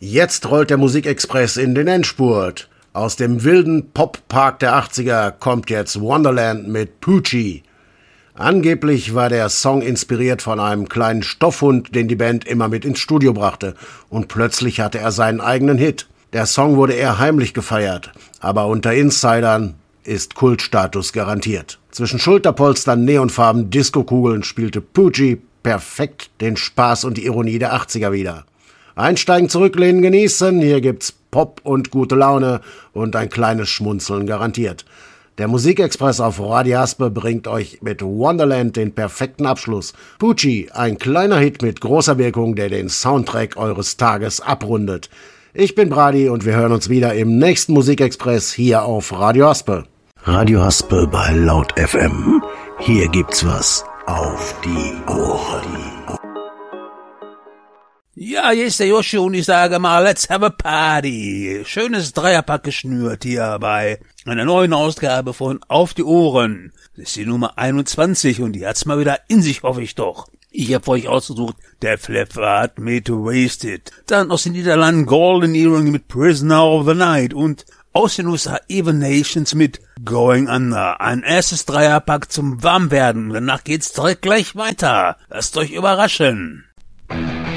Jetzt rollt der Musikexpress in den Endspurt. Aus dem wilden Pop-Park der 80er kommt jetzt Wonderland mit Poochie. Angeblich war der Song inspiriert von einem kleinen Stoffhund, den die Band immer mit ins Studio brachte. Und plötzlich hatte er seinen eigenen Hit. Der Song wurde eher heimlich gefeiert, aber unter Insidern ist Kultstatus garantiert. Zwischen Schulterpolstern, Neonfarben, Diskokugeln spielte Poochie perfekt den Spaß und die Ironie der 80er wieder. Einsteigen, zurücklehnen, genießen, hier gibt's Pop und gute Laune und ein kleines Schmunzeln garantiert. Der Musikexpress auf Radio Haspe bringt euch mit Wonderland den perfekten Abschluss. Poochie, ein kleiner Hit mit großer Wirkung, der den Soundtrack eures Tages abrundet. Ich bin Brady und wir hören uns wieder im nächsten Musikexpress hier auf Radio Haspe. Radio Haspe bei Laut FM. Hier gibt's was auf die Ohren. Ja, hier ist der Joshi und ich sage mal, let's have a party. Schönes Dreierpack geschnürt hier bei einer neuen Ausgabe von Auf die Ohren. Das ist die Nummer 21 und die hat's mal wieder in sich, hoffe ich doch. Ich habe für euch ausgesucht, der Flipfart mit Wasted. Dann aus den Niederlanden Golden Earring mit Prisoner of the Night und aus den USA Even Nations mit Going Under. Ein erstes Dreierpack zum Warmwerden. Danach geht's direkt gleich weiter. Lasst euch überraschen.